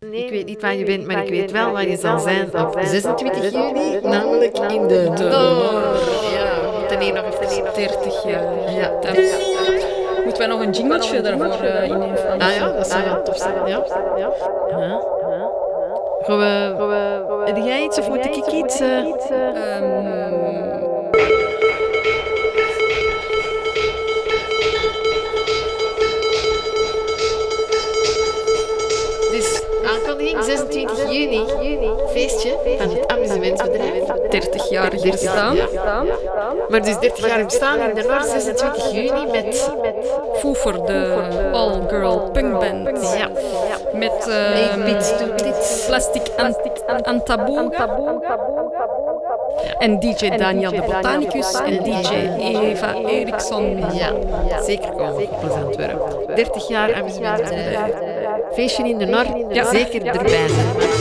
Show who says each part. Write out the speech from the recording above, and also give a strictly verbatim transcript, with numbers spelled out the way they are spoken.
Speaker 1: Ik weet niet waar je bent, maar ik weet wel waar je zal zijn op zesentwintig juni, namelijk in de Noor. Ja, we moeten hier nog even
Speaker 2: dertig jaar.
Speaker 1: Ja,
Speaker 2: Dat is... Moeten wij nog een jingletje daarvoor uh, innemen?
Speaker 1: Nou ja, dat zou wel tof zijn. Ja. Ja. Gaan we... Heb jij iets of moet ik iets? Uh... Um... Aankondiging zesentwintig juni, feestje van het amusementsbedrijf.
Speaker 2: dertig jaar bestaan.
Speaker 1: Ja. Maar dus dertig jaar bestaan in de Noor, zesentwintig juni met
Speaker 2: Foefer, de all-girl punkband.
Speaker 1: Ja.
Speaker 2: Met uh, Plastic Antaboga. En D J Daniel de Botanicus en D J Eva Eriksson.
Speaker 1: Ja, zeker komen op Antwerpen. dertig jaar amusementsbedrijf. Feestje in de Noor, ja. Zeker erbij zijn.